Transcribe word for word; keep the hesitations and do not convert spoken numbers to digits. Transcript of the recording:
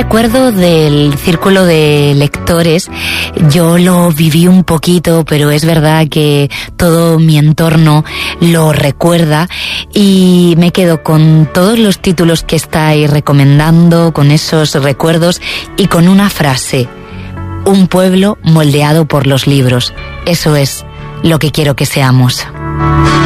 recuerdo del círculo de lectores, yo lo viví un poquito, pero es verdad que todo mi entorno lo recuerda y me quedo con todos los títulos que estáis recomendando, con esos recuerdos y con una frase: un pueblo moldeado por los libros. Eso es lo que quiero que seamos.